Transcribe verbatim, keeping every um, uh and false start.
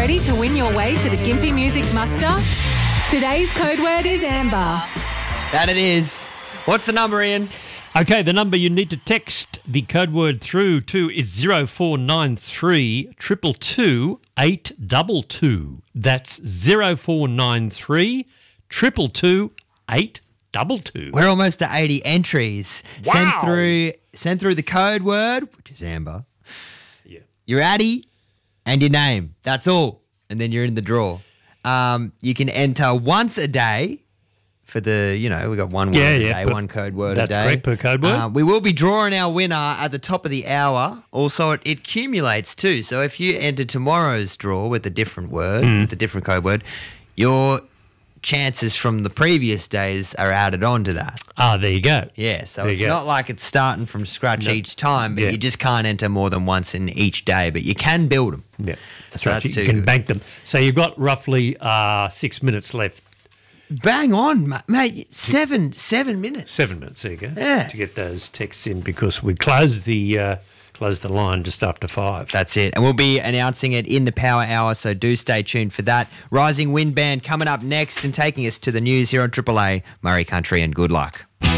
Ready to win your way to the Gympie Music Muster? Today's code word is Amber. That it is. What's the number, Ian? Okay, the number you need to text the code word through to is zero four nine three two two two eight two two. That's zero four nine three two two two eight two two. We're almost to eighty entries. Wow. Send through send through the code word, which is Amber. Yeah. Your Addy and your name. That's all. And then you're in the draw. Um, you can enter once a day for the, you know, we got one word Yeah, a yeah, day, one code word a that's day. correct, per code word. Uh, we will be drawing our winner at the top of the hour. Also, it, it accumulates too. So if you enter tomorrow's draw with a different word, Mm. with a different code word, your chances from the previous days are added on to that. Ah, there you go. Yeah, so There you it's go. not like it's starting from scratch No. each time, but Yeah. you just can't enter more than once in each day, but you can build them. Yeah, that's So right. that's you too can good. bank them. So you've got roughly uh, six minutes left. Bang on, ma- mate. Seven, seven minutes. Seven minutes, there you go. Yeah. To get those texts in because we close the uh, close the line just after five. That's it. And we'll be announcing it in the Power Hour, so do stay tuned for that. Rising Wind Band coming up next and taking us to the news here on Triple A, Murray Country, and good luck.